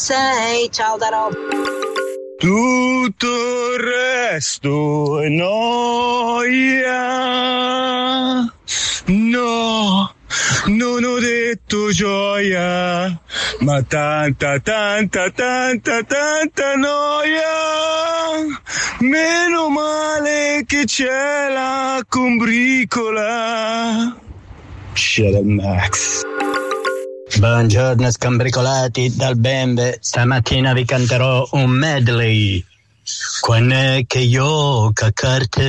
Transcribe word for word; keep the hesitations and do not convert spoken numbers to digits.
sei. Ciao da Rob. Tutto il resto è noia. No, non ho detto gioia, ma tanta, tanta, tanta, tanta noia. Meno male che c'è la combricola. Shut up, Max. Buongiorno scombricolati dal Bembe, stamattina vi canterò un medley. Quando è che io cacarte